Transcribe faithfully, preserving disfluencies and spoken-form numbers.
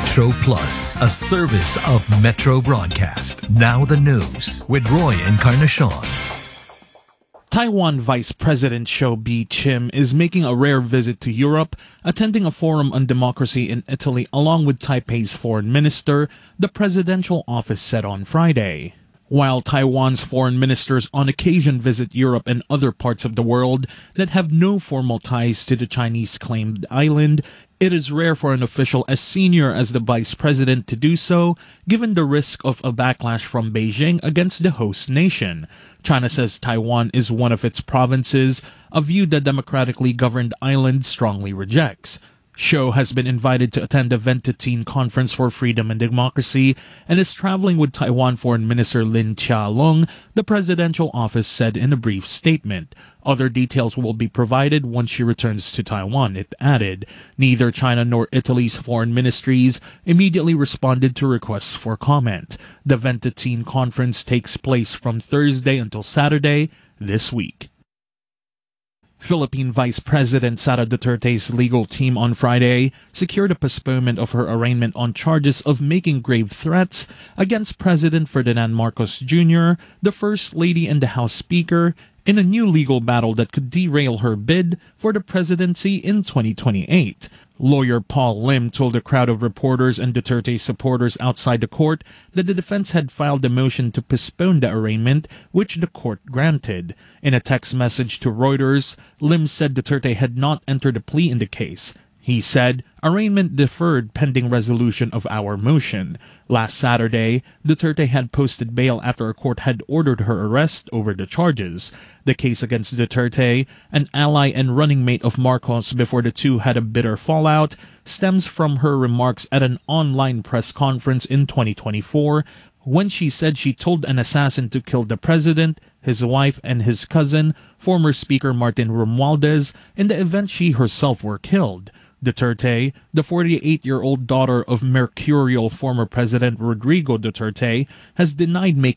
Metro Plus, a service of Metro Broadcast. Now the news with Roy Encarnacion. Taiwan Vice President Choe Bee-chim is making a rare visit to Europe, attending a forum on democracy in Italy along with Taipei's foreign minister, the presidential office said on Friday. While Taiwan's foreign ministers on occasion visit Europe and other parts of the world that have no formal ties to the Chinese-claimed island, it is rare for an official as senior as the vice president to do so, given the risk of a backlash from Beijing against the host nation. China says Taiwan is one of its provinces, a view the democratically governed island strongly rejects. Choe has been invited to attend the Ventotene Conference for Freedom and Democracy and is traveling with Taiwan Foreign Minister Lin Chia-lung, the presidential office said in a brief statement. Other details will be provided once she returns to Taiwan, it added. Neither China nor Italy's foreign ministries immediately responded to requests for comment. The Ventotene Conference takes place from Thursday until Saturday this week. Philippine Vice President Sara Duterte's legal team on Friday secured a postponement of her arraignment on charges of making grave threats against President Ferdinand Marcos Junior, the First Lady and the House Speaker, in a new legal battle that could derail her bid for the presidency in twenty twenty-eight. Lawyer Paul Lim told a crowd of reporters and Duterte supporters outside the court that the defense had filed a motion to postpone the arraignment, which the court granted. In a text message to Reuters, Lim said Duterte had not entered a plea in the case. He said, arraignment deferred pending resolution of our motion. Last Saturday, Duterte had posted bail after a court had ordered her arrest over the charges. The case against Duterte, an ally and running mate of Marcos before the two had a bitter fallout, stems from her remarks at an online press conference in twenty twenty-four when she said she told an assassin to kill the president, his wife, and his cousin, former Speaker Martin Romualdez, in the event she herself were killed. Duterte, the forty-eight-year-old daughter of mercurial former President Rodrigo Duterte, has denied making